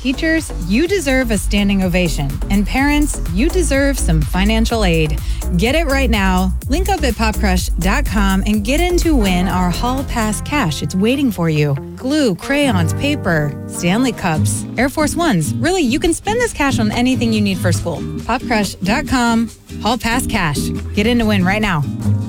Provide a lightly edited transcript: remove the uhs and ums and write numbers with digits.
Teachers, you deserve a standing ovation. And parents, you deserve some financial aid. Get it right now. Link up at popcrush.com and get in to win our Hall Pass cash. It's waiting for you. Glue, crayons, paper, Stanley Cups, Air Force Ones. Really, you can spend this cash on anything you need for school. Popcrush.com, Hall Pass cash. Get in to win right now.